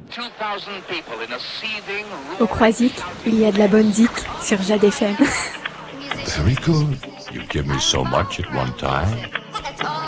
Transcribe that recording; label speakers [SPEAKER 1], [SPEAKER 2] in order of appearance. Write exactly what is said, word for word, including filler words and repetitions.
[SPEAKER 1] Au Croisic, il y a de la bonne zik sur Jade F M.
[SPEAKER 2] Very good. You give me so much at one time.